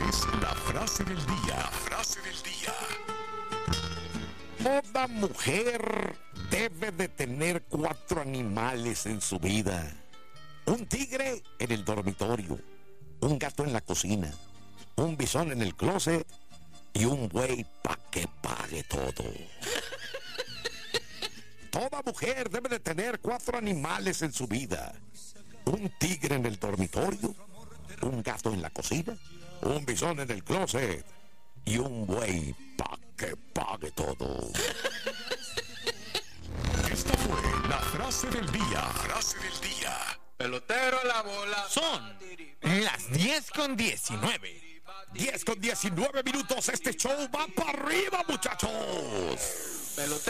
es la frase del día. La frase del día. Toda mujer debe de tener 4 animales en su vida. Un tigre en el dormitorio, un gato en la cocina, un bisón en el closet y un buey pa' que pague todo. Toda mujer debe de tener 4 animales en su vida. Un tigre en el dormitorio, un gato en la cocina, un bisón en el closet y un buey pa' que pague todo. Esta fue la frase del día. Frase del día. Pelotero la bola. Son las 10:19. 10:19 minutos. Este show va para arriba, muchachos. Pelotero.